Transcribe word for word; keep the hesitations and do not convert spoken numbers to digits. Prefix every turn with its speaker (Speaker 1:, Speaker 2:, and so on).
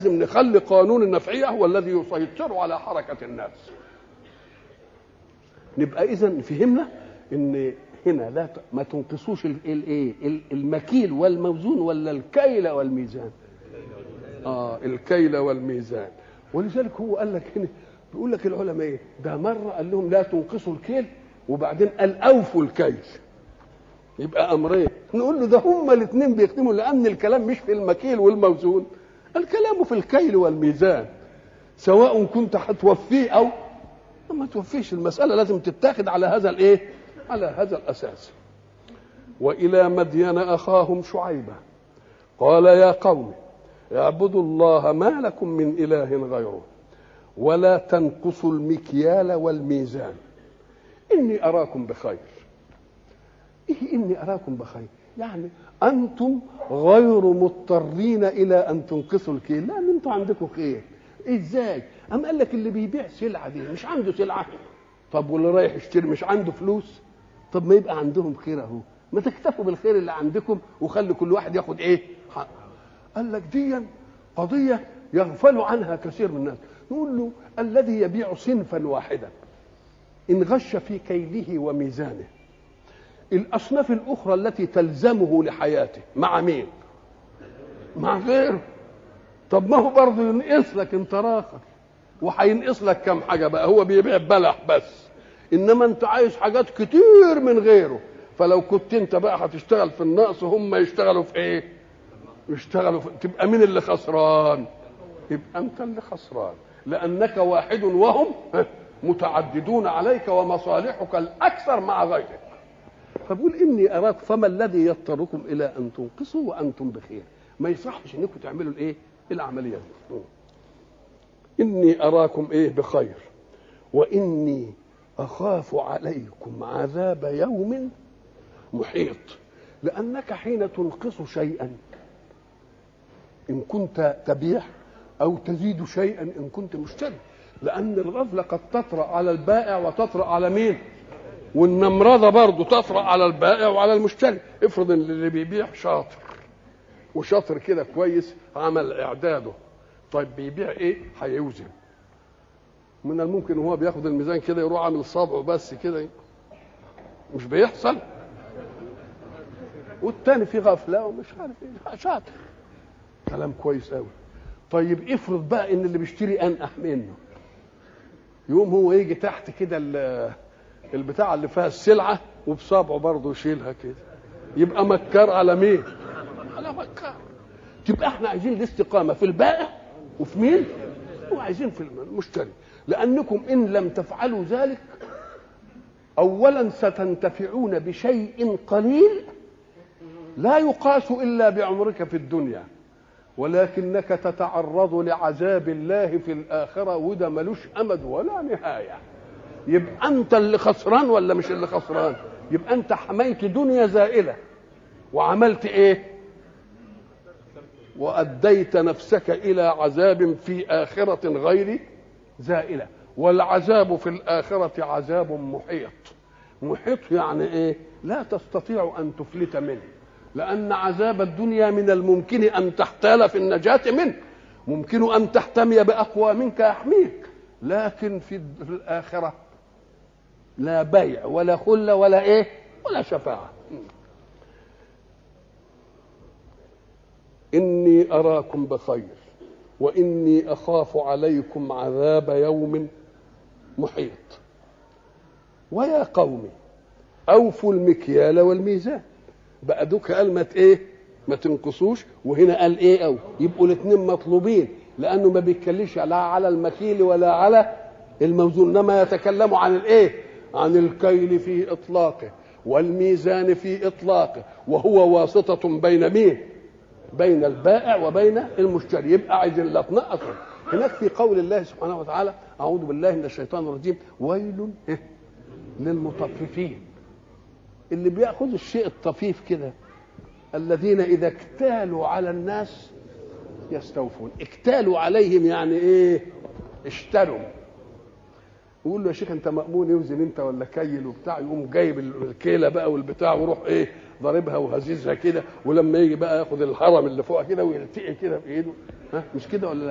Speaker 1: لازم نخلي قانون النفعية هو الذي يسيطر على حركة الناس. نبقى إذن فهمنا إن هنا لا ما تنقصوش الايه المكيل والموزون ولا الكيل والميزان. اه الكيل والميزان. ولذلك هو قال لك هنا بيقول لك العلماء ايه ده مره قال لهم لا تنقصوا الكيل وبعدين قال اوفوا الكيل. يبقى امرين نقول له ده هما الاثنين بيخدموا لان الكلام مش في المكيل والموزون، الكلام في الكيل والميزان، سواء كنت هتوفيه او ما توفيش. المساله لازم تتاخد على هذا الايه على هذا الاساس. والى مدين اخاهم شعيبا قال يا قوم اعبدوا الله ما لكم من اله غيره ولا تنقصوا المكيال والميزان اني اراكم بخير. ايه اني اراكم بخير؟ يعني انتم غير مضطرين الى ان تنقصوا الكيل، لان انتم عندكم خير. ازاي؟ ام قال لك اللي بيبيع سلعه دي مش عنده سلعه، طب واللي رايح يشتري مش عنده فلوس، طب ما يبقى عندهم خير اهو، ما تكتفوا بالخير اللي عندكم وخلي كل واحد ياخد ايه حق. قال لك دي قضيه يغفل عنها كثير من الناس. نقول له الذي يبيع صنفا واحدا ان غش في كيله وميزانه، الاصناف الاخرى التي تلزمه لحياته مع مين؟ مع غيره. طب ما هو برضه ينقص لك انت راخر، وهينقص لك كم حاجه بقى، هو بيبيع بلح بس، انما انت عايز حاجات كتير من غيره. فلو كنت انت بقى هتشتغل في النقص هم يشتغلوا في ايه؟ يشتغلوا في... تبقى مين اللي خسران؟ يبقى انت اللي خسران، لانك واحد وهم متعددون عليك ومصالحك الاكثر مع غيرك. فبقول اني اراك فما الذي يضطركم الى ان تنقصوا وانتم بخير. ما يصحش انكم تعملوا الايه العمليه دي. اني اراكم ايه بخير واني اخاف عليكم عذاب يوم محيط. لانك حين تنقص شيئا ان كنت تبيع او تزيد شيئا ان كنت مشتري، لان الغفله قد تطرا على البائع وتطرا على مين؟ والنمرضه برضه تطرا على البائع وعلى المشتري. افرض ان اللي بيبيع شاطر وشاطر كده كويس عمل اعداده، طيب بيبيع ايه؟ هيوزن. من الممكن وهو بياخد الميزان كده يروح عامل صابعه بس كده، مش بيحصل؟ والتاني في غفله ومش عارف ايه، شاطر كلام كويس قوي. طيب افرض بقى ان اللي بيشتري انقح منه، يوم هو يجي تحت كده البتاع اللي فيها السلعه وبصابعه برضه يشيلها كده، يبقى مكار على مين؟ على مكار. تبقى احنا عايزين الاستقامه في البائع وفي مين؟ وعايزين في المشتري. لانكم ان لم تفعلوا ذلك اولا ستنتفعون بشيء قليل لا يقاس الا بعمرك في الدنيا، ولكنك تتعرض لعذاب الله في الاخره وده ملوش امد ولا نهايه. يبقى انت اللي خسران ولا مش اللي خسران؟ يبقى انت حميت دنيا زائله وعملت ايه؟ واديت نفسك الى عذاب في اخره غير زائله. والعذاب في الاخره عذاب محيط. محيط يعني ايه؟ لا تستطيع ان تفلت منه، لان عذاب الدنيا من الممكن ان تحتال في النجاه منه، ممكن ان تحتمي باقوى منك يحميك، لكن في الاخره لا بيع ولا خله ولا ايه ولا شفاعه. إني أراكم بخير وإني أخاف عليكم عذاب يوم محيط. ويا قوم أوفوا المكيال والميزان. بقى دوك قال ما إيه ما تنقصوش، وهنا قال إيه أو يبقوا الاثنين مطلوبين، لأنه ما بيتكلمش لا على المكيل ولا على الموزون، إنما يتكلم عن الإيه؟ عن الكيل في إطلاقه والميزان في إطلاقه، وهو واسطة بين مين؟ بين البائع وبين المشتري. يبقى عايزين لا تنقصوا. هناك في قول الله سبحانه وتعالى اعوذ بالله من الشيطان الرجيم ويل للمطففين. اللي بياخذوا الشيء الطفيف كده الذين اذا اكتالوا على الناس يستوفون. اكتالوا عليهم يعني ايه؟ اشتروا. يقول له يا شيخ انت مأمون يوزن انت ولا كيل وبتاع، يقوم جايب الكيله بقى والبتاع ويروح ايه ضاربها وهزيزها كده، ولما يجي بقى ياخد الهرم اللي فوقها كده ويلتقي كده بايده. ها مش كده ولا لا؟